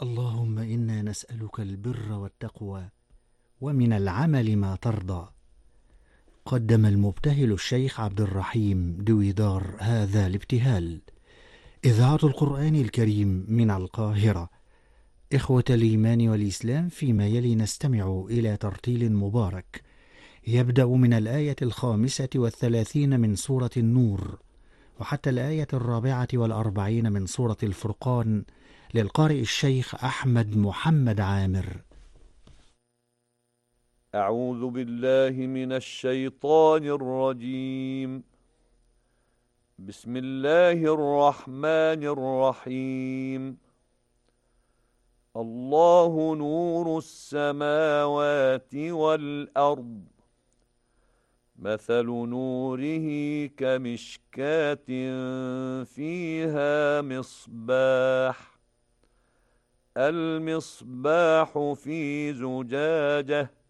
اللهم إنا نسألك البر والتقوى ومن العمل ما ترضى. قدم المبتهل الشيخ عبد الرحيم دويدار هذا الابتهال. إذاعة القرآن الكريم من القاهرة. إخوة الإيمان والإسلام، فيما يلي نستمع إلى ترتيل مبارك يبدأ من الآية 35 من سورة النور وحتى الآية 44 من سورة الفرقان، للقارئ الشيخ أحمد محمد عامر. أعوذ بالله من الشيطان الرجيم. بسم الله الرحمن الرحيم. الله نور السماوات والأرض، مثل نوره كمشكاة فيها مصباح، المصباح في زجاجة،